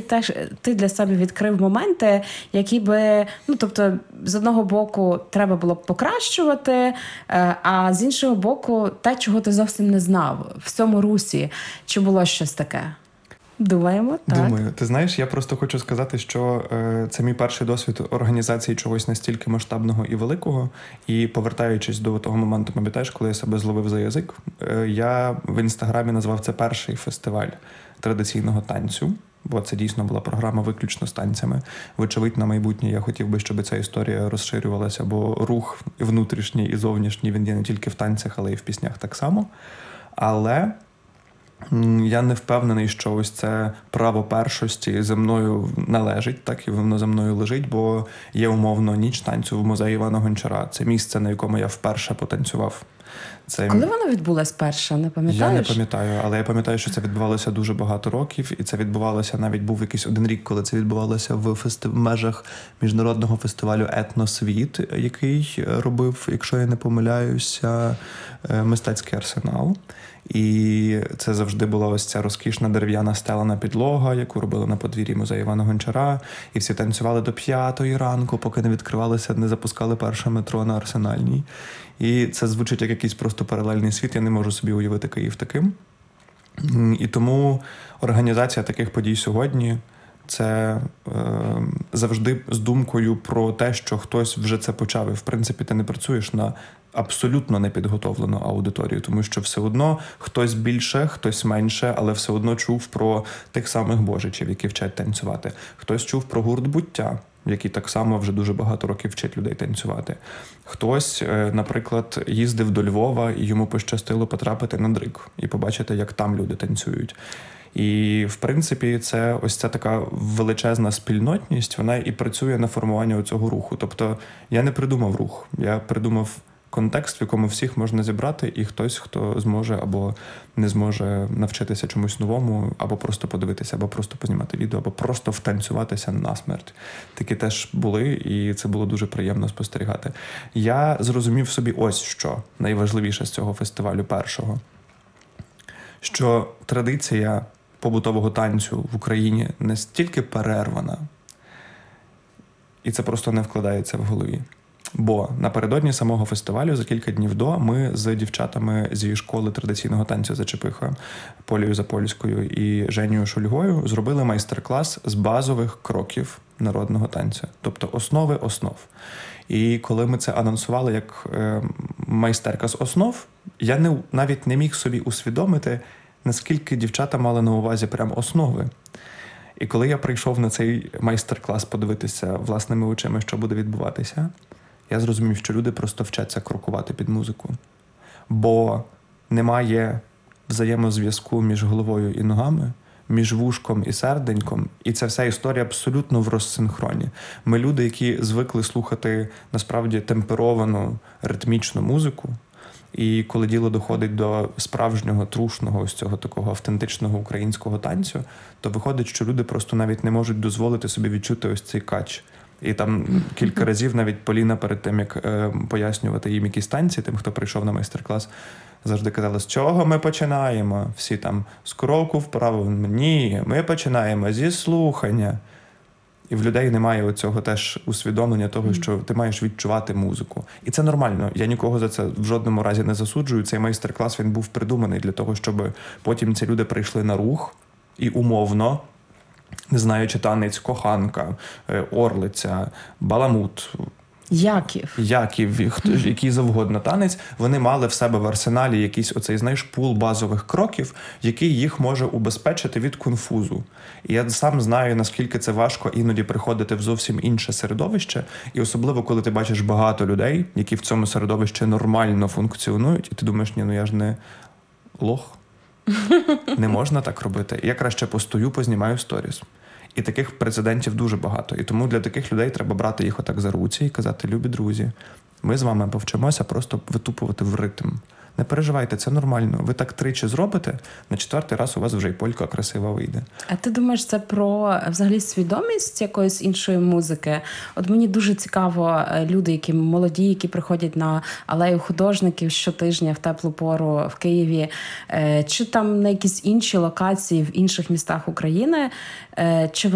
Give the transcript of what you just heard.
теж ти для себе відкрив моменти, які би, ну, тобто, з одного боку, треба було б покращувати, а з іншого боку, те, чого ти зовсім не знав в цьому русі. Чи було щось таке? Думаємо, так. Думаю. Ти знаєш, я просто хочу сказати, що це мій перший досвід організації чогось настільки масштабного і великого. І повертаючись до того моменту, пам'ятаєш, коли я себе зловив за язик, я в Інстаграмі назвав це перший фестиваль традиційного танцю, бо це дійсно була програма виключно з танцями. Вочевидь, на майбутнє я хотів би, щоб ця історія розширювалася, бо рух внутрішній і зовнішній, він є не тільки в танцях, але й в піснях так само. Але я не впевнений, що ось це право першості зі мною належить, так і воно за мною лежить, бо є умовно ніч танцю в музеї Івана Гончара. Це місце, на якому я вперше потанцював. Коли вона відбулась перша, не пам'ятаєш? Я не пам'ятаю, але я пам'ятаю, що це відбувалося дуже багато років, і це відбувалося, навіть був якийсь один рік, коли це відбувалося в межах міжнародного фестивалю «Етносвіт», який робив, якщо я не помиляюся, мистецький арсенал. І це завжди була ось ця розкішна дерев'яна стелена підлога, яку робили на подвір'ї музею Івана Гончара. І всі танцювали до 5-ї ранку, поки не відкривалися, не запускали перше метро на Арсенальній. І це звучить як якийсь просто паралельний світ. Я не можу собі уявити Київ таким. І тому організація таких подій сьогодні – це завжди з думкою про те, що хтось вже це почав. І, в принципі, ти не працюєш на абсолютно непідготовлену аудиторію, тому що все одно хтось більше, хтось менше, але все одно чув про тих самих божичів, які вчать танцювати. Хтось чув про гурт «Буття», який так само вже дуже багато років вчить людей танцювати. Хтось, наприклад, їздив до Львова, і йому пощастило потрапити на дриг і побачити, як там люди танцюють. І, в принципі, це ось ця така величезна спільнотність, вона і працює на формування цього руху. Тобто я не придумав рух, я придумав контекст, в якому всіх можна зібрати, і хтось, хто зможе або не зможе навчитися чомусь новому, або просто подивитися, або просто познімати відео, або просто втанцюватися насмерть. Такі теж були, і це було дуже приємно спостерігати. Я зрозумів собі ось що найважливіше з цього фестивалю першого, що традиція побутового танцю в Україні настільки перервана, і це просто не вкладається в голові. Бо напередодні самого фестивалю, за кілька днів до, ми з дівчатами зі школи традиційного танцю «Зачепиха» Полею Запольською і Женєю Шульгою зробили майстер-клас з базових кроків народного танцю. Тобто основи основ. І коли ми це анонсували як майстерка з основ, я навіть не міг собі усвідомити, наскільки дівчата мали на увазі прям основи. І коли я прийшов на цей майстер-клас подивитися власними очима, що буде відбуватися, я зрозумів, що люди просто вчаться крокувати під музику. Бо немає взаємозв'язку між головою і ногами, між вушком і серденьком, і ця вся історія абсолютно в розсинхроні. Ми люди, які звикли слухати, насправді, темперовану, ритмічну музику, і коли діло доходить до справжнього, трушного, ось цього такого автентичного українського танцю, то виходить, що люди просто навіть не можуть дозволити собі відчути ось цей кач. І там кілька разів навіть Поліна перед тим, як пояснювати їм якісь танці, тим, хто прийшов на майстер-клас, завжди казали, з чого ми починаємо? Всі там з кроку вправо. Ні, ми починаємо зі слухання. І в людей немає оцього теж усвідомлення того, що ти маєш відчувати музику. І це нормально. Я нікого за це в жодному разі не засуджую. Цей майстер-клас, він був придуманий для того, щоб потім ці люди прийшли на рух і умовно, не знаючи танець коханка, орлиця, баламут, Яків, який завгодно танець, вони мали в себе в арсеналі якийсь оцей, знаєш, пул базових кроків, який їх може убезпечити від конфузу. І я сам знаю, наскільки це важко іноді приходити в зовсім інше середовище, і особливо, коли ти бачиш багато людей, які в цьому середовищі нормально функціонують, і ти думаєш, ні, ну я ж не лох. Не можна так робити. Я краще постою, познімаю сторіс. І таких прецедентів дуже багато. І тому для таких людей треба брати їх отак за руці і казати, любі друзі, ми з вами повчимося просто витупувати в ритм. Не переживайте, це нормально. Ви так 3 зробите, на 4-й раз у вас вже й полька красива вийде. А ти думаєш, це про взагалі свідомість якоїсь іншої музики? От мені дуже цікаво люди, які молоді, які приходять на алею художників щотижня в теплу пору в Києві, чи там на якісь інші локації в інших містах України, чи